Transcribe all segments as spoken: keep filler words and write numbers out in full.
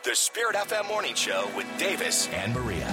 The Spirit F M Morning Show with Davis and Maria.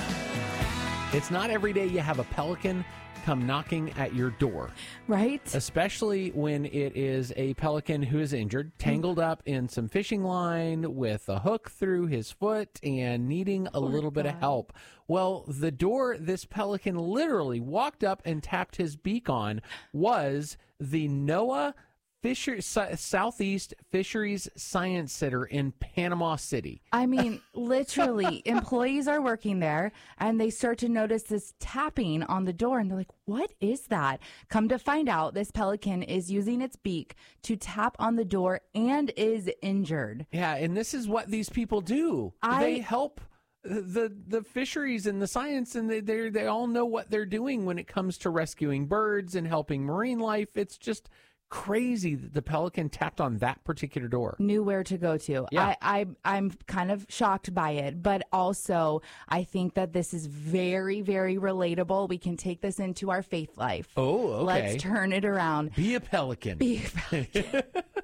It's not every day you have a pelican come knocking at your door. Right? Especially when it is a pelican who is injured, tangled up in some fishing line with a hook through his foot and needing a Poor little bit guy. of help. Well, the door this pelican literally walked up and tapped his beak on was the NOAA Fisher, Southeast Fisheries Science Center in Panama City. I mean, literally, employees are working there, and they start to notice this tapping on the door, and they're like, what is that? Come to find out, this pelican is using its beak to tap on the door and is injured. Yeah, and this is what these people do. I- They help the the fisheries and the science, and they they they all know what they're doing when it comes to rescuing birds and helping marine life. It's just crazy that the pelican tapped on that particular door. Knew where to go to. Yeah. I, I, I'm kind of shocked by it, but also I think that this is very, very relatable. We can take this into our faith life. Oh, okay. Let's turn it around. Be a pelican. Be a pelican.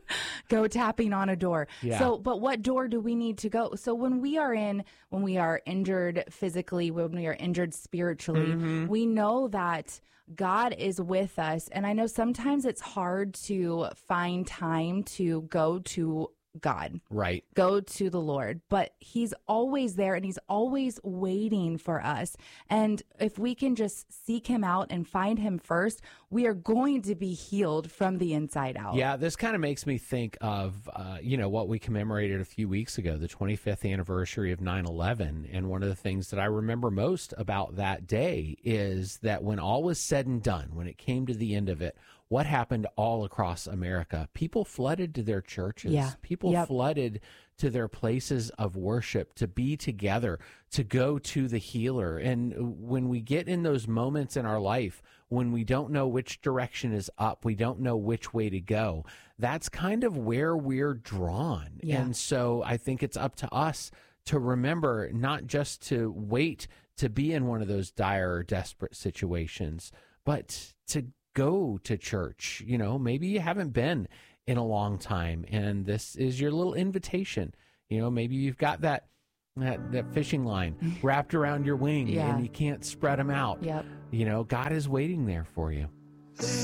Go tapping on a door. Yeah. So, but what door do we need to go? So when we are in, when we are injured physically, when we are injured spiritually, Mm-hmm. we know that God is with us. And I know sometimes it's hard to find time to go to God, Right. go to the Lord, but he's always there and he's always waiting for us. And if we can just seek him out and find him first, we are going to be healed from the inside out. Yeah, this kind of makes me think of, uh, you know, what we commemorated a few weeks ago, the twenty-fifth anniversary of nine eleven. And one of the things that I remember most about that day is that when all was said and done, when it came to the end of it, what happened all across America? People flooded to their churches. Yeah. People Yep. flooded to their places of worship, to be together, to go to the healer. And when we get in those moments in our life, when we don't know which direction is up, we don't know which way to go, that's kind of where we're drawn. Yeah. And so I think it's up to us to remember not just to wait to be in one of those dire or desperate situations, but to go to church. You know, maybe you haven't been in a long time, and this is your little invitation. You know, maybe you've got that that, that fishing line wrapped around your wing Yeah. and you can't spread them out. Yep. You know, God is waiting there for you.